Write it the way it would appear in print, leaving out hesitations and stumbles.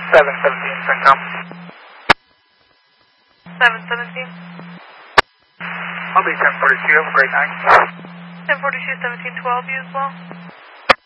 717, CENTCOM. 717. I'll be 1042, have a great night. 1042, 1712, you as well.